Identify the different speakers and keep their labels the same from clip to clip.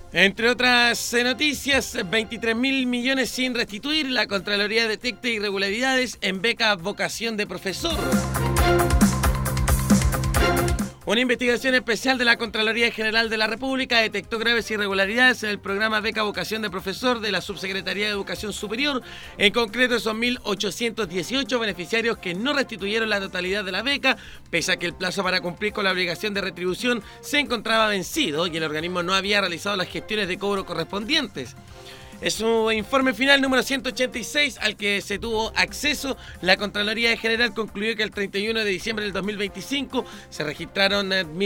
Speaker 1: Entre otras noticias, 23.000 millones sin restituir. La Contraloría detecta irregularidades en beca vocación de profesor. Una investigación especial de la Contraloría General de la República detectó graves irregularidades en el programa Beca Vocación de Profesor de la Subsecretaría de Educación Superior. En concreto, son 1.818 beneficiarios que no restituyeron la totalidad de la beca, pese a que el plazo para cumplir con la obligación de retribución se encontraba vencido y el organismo no había realizado las gestiones de cobro correspondientes. En su informe final número 186, al que se tuvo acceso, la Contraloría General concluyó que el 31 de diciembre del 2025 se registraron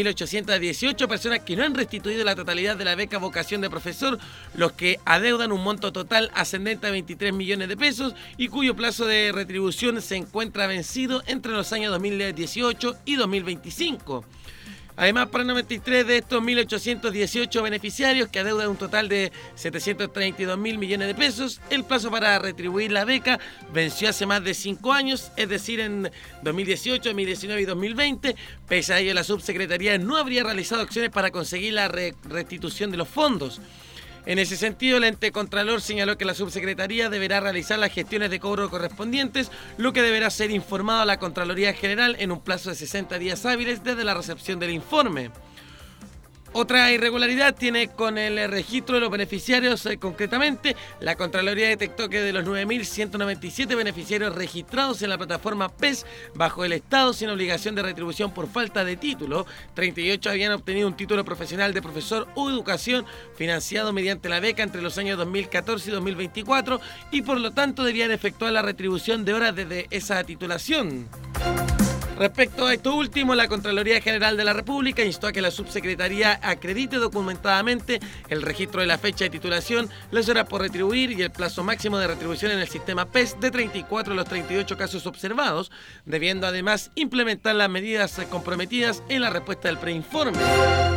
Speaker 1: 1.818 personas que no han restituido la totalidad de la beca vocación de profesor, los que adeudan un monto total ascendente a 23 millones de pesos y cuyo plazo de retribución se encuentra vencido entre los años 2018 y 2025. Además, para 93 de estos 1.818 beneficiarios que adeudan un total de 732.000 millones de pesos, el plazo para retribuir la beca venció hace más de 5 años, es decir, en 2018, 2019 y 2020. Pese a ello, la subsecretaría no habría realizado acciones para conseguir la restitución de los fondos. En ese sentido, el ente Contralor señaló que la subsecretaría deberá realizar las gestiones de cobro correspondientes, lo que deberá ser informado a la Contraloría General en un plazo de 60 días hábiles desde la recepción del informe. Otra irregularidad tiene con el registro de los beneficiarios. Concretamente, la Contraloría detectó que de los 9.197 beneficiarios registrados en la plataforma PES bajo el Estado sin obligación de retribución por falta de título, 38 habían obtenido un título profesional de profesor o educación financiado mediante la beca entre los años 2014 y 2024 y por lo tanto debían efectuar la retribución de horas desde esa titulación. Respecto a esto último, la Contraloría General de la República instó a que la subsecretaría acredite documentadamente el registro de la fecha de titulación, las horas por retribuir y el plazo máximo de retribución en el sistema PES de 34 de los 38 casos observados, debiendo además implementar las medidas comprometidas en la respuesta del preinforme.